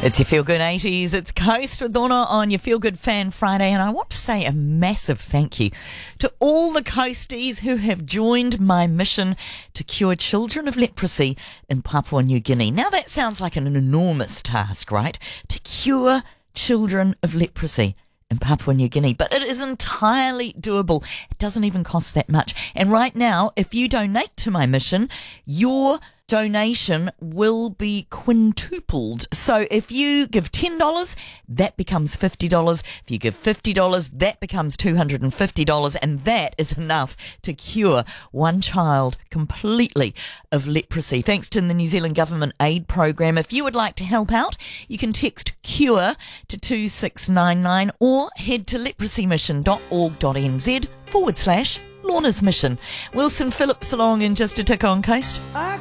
It's your Feel Good 80s. It's Coast with Donna on your Feel Good Fan Friday. And I want to say a massive thank you to all the Coasties who have joined my mission to cure children of leprosy in Papua New Guinea. Now that sounds like an enormous task, right? To cure children of leprosy in Papua New Guinea, but it is entirely doable. It doesn't even cost that much. And right now, if you donate to my mission, your donation will be quintupled. So if you give $10, that becomes $50. If you give $50, that becomes $250, and that is enough to cure one child completely of leprosy. Thanks to the New Zealand Government aid program. If you would like to help out, you can text CURE to 2699 or head to leprosymission.org.nz/Lorna's Mission. Wilson Phillips along in just a tick on Coast.